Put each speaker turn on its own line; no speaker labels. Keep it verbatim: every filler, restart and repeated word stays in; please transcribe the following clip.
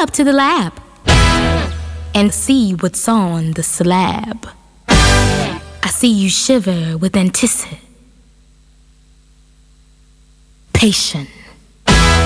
up to the lab and see what's on the slab. I see you shiver with anticipation.